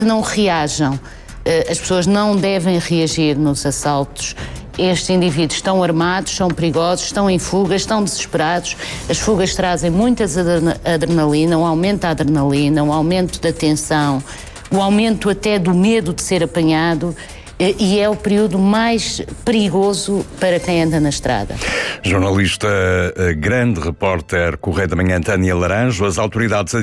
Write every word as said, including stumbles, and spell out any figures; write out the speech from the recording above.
não reajam. As pessoas não devem reagir nos assaltos. Estes indivíduos estão armados, são perigosos, estão em fugas, estão desesperados. As fugas trazem muita adrenalina, um aumento da adrenalina, um aumento da tensão, um aumento até do medo de ser apanhado. E é o período mais perigoso para quem anda na estrada. Jornalista, grande repórter, Correio da Manhã, Tânia Laranjo. As autoridades